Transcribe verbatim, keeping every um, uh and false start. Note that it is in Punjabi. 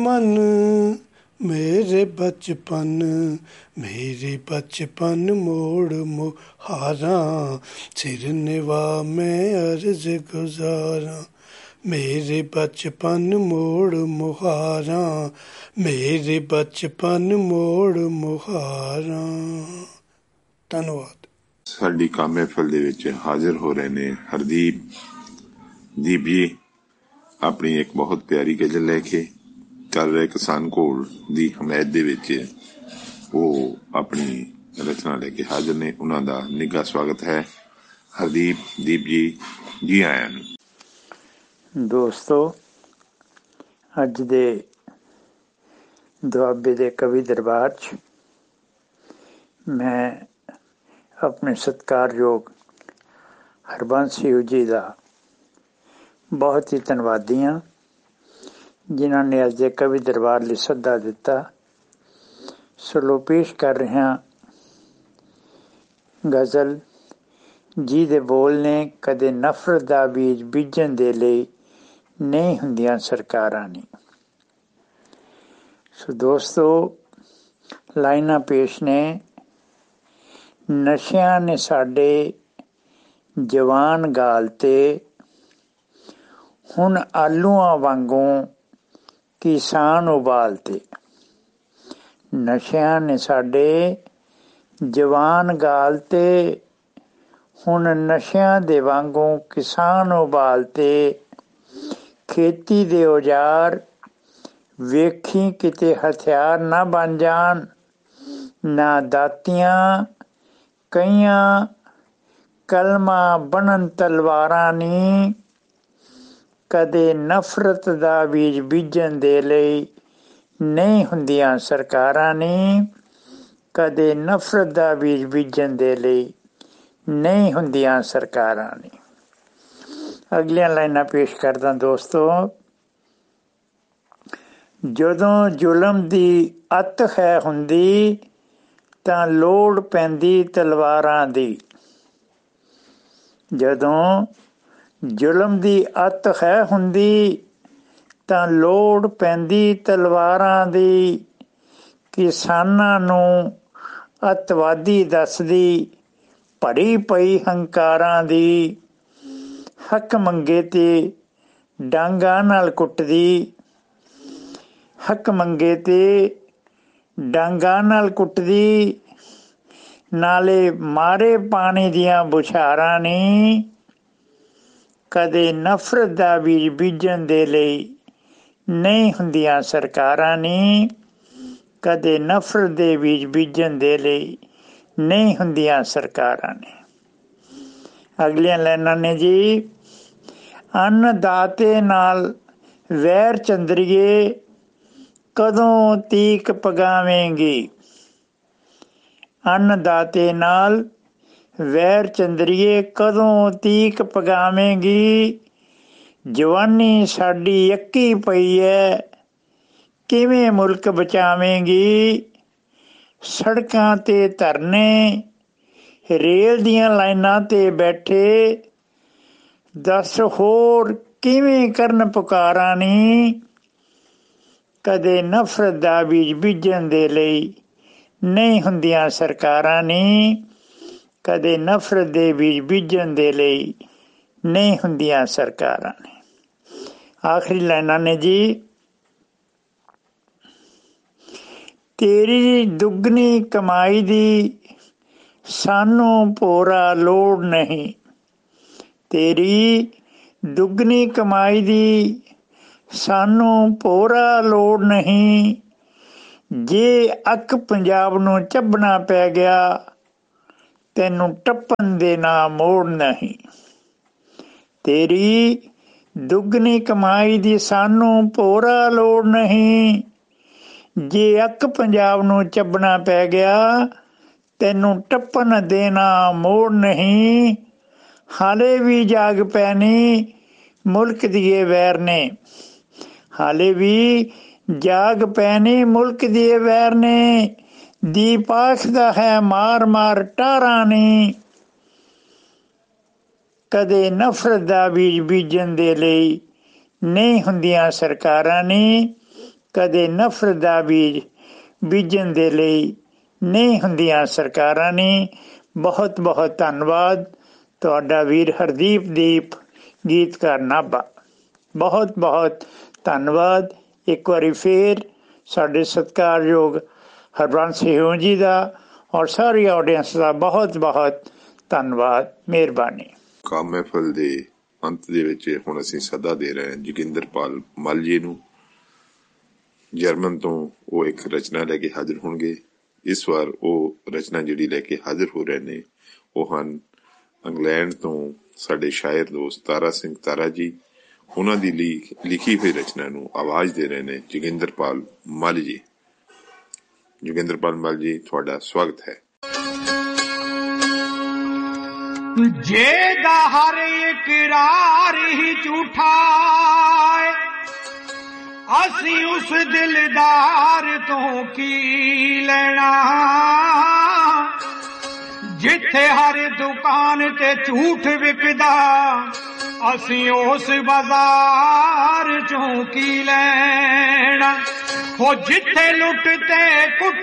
मन मेरे बचपन मेरे बचपन मोड़ मुहारा सिर निवा मैं अर्ज गुजारा मेरे बचपन मोड़ मुहारा मेरे बचपन मोड़ मुहारा। ਧੰਨਵਾਦ। ਸਾਡੀ ਕਾਮ ਮਹਿਫਲ ਦੇ ਵਿੱਚ ਹਾਜ਼ਰ ਹੋ ਰਹੇ ਨੇ ਹਰਦੀਪ ਦੀਪ ਜੀ ਆਪਣੀ ਇੱਕ ਬਹੁਤ ਪਿਆਰੀ ਗਜ਼ਲ ਲੈ ਕੇ ਚੱਲ ਰਹੇ ਕਿਸਾਨ ਕੋਲ ਦੀ ਹਮਾਇਤ ਦੇ ਵਿੱਚ ਉਹ ਆਪਣੀ ਰਚਨਾ ਲੈ ਕੇ ਹਾਜ਼ਰ ਨੇ। ਉਹਨਾਂ ਦਾ ਨਿੱਘਾ ਸਵਾਗਤ ਹੈ। ਹਰਦੀਪ ਦੀਪ ਜੀ ਜੀ ਆਇਆਂ ਨੂੰ। ਦੋਸਤੋ, ਅੱਜ ਦੇ ਦੁਆਬੇ ਦੇ ਕਵੀ ਦਰਬਾਰ 'ਚ ਮੈਂ ਆਪਣੇ ਸਤਿਕਾਰਯੋਗ ਹਰਬੰਸ ਸਿੰਘ ਜੀ ਦਾ ਬਹੁਤ ਹੀ ਧੰਨਵਾਦੀ ਹਾਂ, ਜਿਨ੍ਹਾਂ ਨੇ ਅੱਜ ਦੇ ਕਵੀ ਦਰਬਾਰ ਲਈ ਸੱਦਾ ਦਿੱਤਾ। ਸੋ ਪੇਸ਼ ਕਰ ਰਿਹਾ ਗਜ਼ਲ ਜਿਹਦੇ ਬੋਲ ਨੇ ਕਦੇ ਨਫ਼ਰਤ ਦਾ ਬੀਜ ਬੀਜਣ ਦੇ ਲਈ ਨਹੀਂ ਹੁੰਦੀਆਂ ਸਰਕਾਰਾਂ ਨੇ। ਸੋ ਦੋਸਤੋ, ਲਾਈਨਾਂ ਪੇਸ਼ ਨੇ। ਨਸ਼ਿਆਂ ਨੇ ਸਾਡੇ ਜਵਾਨ ਗਾਲ ਤੇ ਹੁਣ ਆਲੂਆਂ ਵਾਂਗੂ ਕਿਸਾਨ ਉਬਾਲਤੇ। ਨਸ਼ਿਆਂ ਨੇ ਸਾਡੇ ਜਵਾਨ ਗਾਲ ਤੇ ਹੁਣ ਨਸ਼ਿਆਂ ਦੇ ਵਾਂਗੂ ਕਿਸਾਨ ਉਬਾਲਤੇ। ਖੇਤੀ ਦੇ ਔਜ਼ਾਰ ਵੇਖੀ ਕਿਤੇ ਹਥਿਆਰ ਨਾ ਬਣ ਜਾਣ, ਨਾ ਦਾਤੀਆਂ ਕਈਆਂ ਕਲਮਾਂ ਬਣਨ ਤਲਵਾਰਾਂ ਨੀ। ਕਦੇ ਨਫ਼ਰਤ ਦਾ ਬੀਜ ਬੀਜਣ ਦੇ ਲਈ ਨਹੀਂ ਹੁੰਦੀਆਂ ਸਰਕਾਰਾਂ ਨੀ। ਕਦੇ ਨਫ਼ਰਤ ਦਾ ਬੀਜ ਬੀਜਣ ਦੇ ਲਈ ਨਹੀਂ ਹੁੰਦੀਆਂ ਸਰਕਾਰਾਂ ਨੀ। ਅਗਲੀਆਂ ਲਾਈਨਾਂ ਪੇਸ਼ ਕਰਦਾ ਦੋਸਤੋ। ਜਦੋਂ ਜ਼ੁਲਮ ਦੀ ਅੱਤ ਹੈ ਹੁੰਦੀ ਤਾਂ ਲੋੜ ਪੈਂਦੀ ਤਲਵਾਰਾਂ ਦੀ। ਜਦੋਂ ਜ਼ੁਲਮ ਦੀ ਅੱਤ ਹੈ ਹੁੰਦੀ ਤਾਂ ਲੋੜ ਪੈਂਦੀ ਤਲਵਾਰਾਂ ਦੀ। ਕਿਸਾਨਾਂ ਨੂੰ ਅੱਤਵਾਦੀ ਦੱਸਦੀ ਭਰੀ ਪਈ ਹੰਕਾਰਾਂ ਦੀ। ਹੱਕ ਮੰਗੇ ਤੇ ਡਾਂਗਾਂ ਨਾਲ ਕੁੱਟਦੀ, ਹੱਕ ਮੰਗੇ ਤੇ ਡਾਂਗਾਂ ਨਾਲ ਕੁੱਟਦੀ। ਨਾਲੇ ਮਾਰੇ ਪਾਣੀ ਦੀਆਂ ਬੁਛਾਰਾਂ ਨੀ। ਕਦੇ ਨਫ਼ਰਤ ਦਾ ਬੀਜ ਬੀਜਣ ਦੇ ਲਈ ਨਹੀਂ ਹੁੰਦੀਆਂ ਸਰਕਾਰਾਂ ਨੀ। ਕਦੇ ਨਫ਼ਰਤ ਦੇ ਬੀਜ ਬੀਜਣ ਦੇ ਲਈ ਨਹੀਂ ਹੁੰਦੀਆਂ ਸਰਕਾਰਾਂ ਨੇ। ਅਗਲੀਆਂ ਲਾਈਨਾਂ ਨੇ ਜੀ। ਅੰਨਦਾਤੇ ਨਾਲ ਵੈਰ ਚੰਦਰੀਏ ਕਦੋਂ ਤੀਕ ਪਗਾਵੇਂਗੀ। ਅੰਨਦਾਤੇ ਨਾਲ ਵੈਰ ਚੰਦਰੀਏ ਕਦੋਂ ਤੀਕ ਪਗਾਵੇਂਗੀ। ਜਵਾਨੀ ਸਾਡੀ ਅੱਕੀ ਪਈ ਐ ਕਿਵੇਂ ਮੁਲਕ ਬਚਾਵੇਂਗੀ। ਸੜਕਾਂ ਤੇ ਧਰਨੇ ਰੇਲ ਦੀਆਂ ਲਾਈਨਾਂ ਤੇ ਬੈਠੇ ਦੱਸ ਹੋਰ ਕਿਵੇਂ ਕਰਨ ਪੁਕਾਰਾਂ ਨੀ। ਕਦੇ ਨਫ਼ਰਤ ਦਾ ਬੀਜ ਬੀਜਣ ਦੇ ਲਈ ਨਹੀਂ ਹੁੰਦੀਆਂ ਸਰਕਾਰਾਂ ਨੀ। ਕਦੇ ਨਫ਼ਰਤ ਦੇ ਬੀਜ ਬੀਜਣ ਦੇ ਲਈ ਨਹੀਂ ਹੁੰਦੀਆਂ ਸਰਕਾਰਾਂ ਨੇ। ਆਖਰੀ ਲਾਈਨਾਂ ਨੇ ਜੀ। ਤੇਰੀ ਦੁੱਗਣੀ ਕਮਾਈ ਦੀ ਸਾਨੂੰ ਭੋਰਾ ਲੋੜ ਨਹੀਂ। ਤੇਰੀ ਦੁੱਗਣੀ ਕਮਾਈ ਦੀ ਸਾਨੂੰ ਭੋਰਾ ਲੋੜ ਨਹੀਂ। ਜੇ ਅੱਕ ਪੰਜਾਬ ਨੂੰ ਚੱਬਣਾ ਪੈ ਗਿਆ ਤੈਨੂੰ ਟੱਪਣ ਦੇ ਨਾ ਮੋੜ ਨਹੀਂ। ਤੇਰੀ ਦੁੱਗਣੀ ਕਮਾਈ ਦੀ ਸਾਨੂੰ ਭੋਰਾ ਲੋੜ ਨਹੀਂ। ਜੇ ਅੱਕ ਪੰਜਾਬ ਨੂੰ ਚੱਬਣਾ ਪੈ ਗਿਆ ਤੈਨੂੰ ਟੱਪਣ ਦੇ ਨਾ ਮੋੜ ਨਹੀਂ। ਹਾਲੇ ਵੀ ਜਾਗ ਪੈਣੀ ਮੁਲਕ ਦੀਏ ਵੈਰ ਨੇ। ਹਾਲੇ ਵੀ ਜਾਗ ਪੈਣੀ ਮੁਲਕ ਦੀਏ ਵੈਰ ਨੇ। ਦੀਪ ਆਖਦਾ ਹੈ ਮਾਰ ਮਾਰ ਟਾਰਾਂ ਨੀ। ਕਦੇ ਨਫ਼ਰਤ ਦਾ ਬੀਜ ਬੀਜਣ ਦੇ ਲਈ ਨਹੀਂ ਹੁੰਦੀਆਂ ਸਰਕਾਰਾਂ ਨੀ। ਕਦੇ ਨਫ਼ਰਤ ਦਾ ਬੀਜ ਬੀਜਣ ਦੇ ਲਈ ਨਹੀਂ ਹੁੰਦੀਆਂ ਸਰਕਾਰਾਂ ਨੇ। ਬਹੁਤ ਬਹੁਤ ਧੰਨਵਾਦ। ਤੁਹਾਡਾ ਵੀਰ ਹਰਦੀਪ ਦੀਪ, ਗੀਤਕਾਰ ਨਾਭਾ। ਬਹੁਤ ਬਹੁਤ ਧੰਨਵਾਦ ਇੱਕ ਵਾਰੀ ਫੇਰ ਸਾਡੇ ਸਤਿਕਾਰਯੋਗ ਹਰਬੰਸ ਸਿੰਘ ਜੀ ਦਾ ਔਰ ਸਾਰੀ ਆਡੀਅנס ਦਾ ਬਹੁਤ ਬਹੁਤ ਧੰਨਵਾਦ। ਮਿਹਰਬਾਨੀ। ਕਾ ਮਹਿਫਲ ਦੇ ਅੰਤ ਦੇ ਵਿੱਚ ਹੁਣ ਅਸੀਂ ਸੱਦਾ ਦੇ ਰਹੇ ਹਾਂ ਜੋਗਿੰਦਰਪਾਲ ਮੱਲ ਜੀ ਨੂੰ। ਜਰਮਨ ਤੋਂ ਉਹ ਇੱਕ ਰਚਨਾ ਲੈ ਕੇ ਹਾਜ਼ਰ ਹੋਣਗੇ। ਇਸ ਵਾਰ ਉਹ ਰਚਨਾ ਜਿਹੜੀ ਲੈ ਕੇ ਹਾਜ਼ਰ ਹੋ ਰਹੇ ਨੇ ਉਹ ਹਨ ਇੰਗਲੈਂਡ ਤੋਂ ਸਾਡੇ ਸ਼ਾਇਰ ਦੋਸਤ ਤਾਰਾ ਸਿੰਘ ਤਾਰਾ ਜੀ। ਉਹਨਾਂ ਦੀ ਲਿਖੀ ਹੋਈ ਰਚਨਾ ਨੂੰ ਆਵਾਜ਼ ਦੇ ਰਹੇ ਨੇ ਜੋਗਿੰਦਰਪਾਲ ਮੱਲ ਜੀ। ਜੋਗਿੰਦਰਪਾਲ ਮੱਲ ਜੀ, ਤੁਹਾਡਾ ਸਵਾਗਤ ਹੈ। ਜਿਹਦਾ ਹਰ ਇਕਰਾਰ ਹੀ ਝੂਠਾ ਏ, ਅਸੀਂ ਉਸ ਦਿਲਦਾਰ ਤੋਂ ਕੀ ਲੈਣਾ। ਜਿੱਥੇ ਹਰ ਦੁਕਾਨ ਤੇ ਝੂਠ ਵਿਕਦਾ, ਅਸੀਂ ਉਸ ਬਾਜ਼ਾਰ ਚੋਂ ਕੀ ਲੈਣਾ। ਹੋ ਜਿੱਥੇ ਲੁੱਟ ਤੇ ਕੁੱਟ